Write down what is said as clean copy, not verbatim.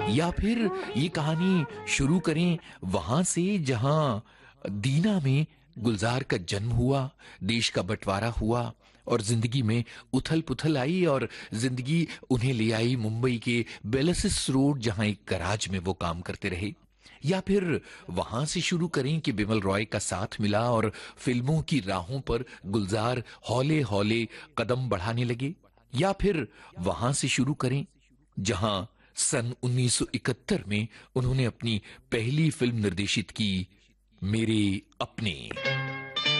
या फिर ये कहानी शुरू करें वहां से जहां दीना में गुलजार का जन्म हुआ, देश का बंटवारा हुआ और जिंदगी में उथल पुथल आई और जिंदगी उन्हें ले आई मुंबई के बेलसिस रोड, जहां एक गराज में वो काम करते रहे। या फिर वहां से शुरू करें कि बिमल रॉय का साथ मिला और फिल्मों की राहों पर गुलजार हौले हौले कदम बढ़ाने लगे। या फिर वहां से शुरू करें जहां सन 1971 में उन्होंने अपनी पहली फिल्म निर्देशित की, मेरे अपने।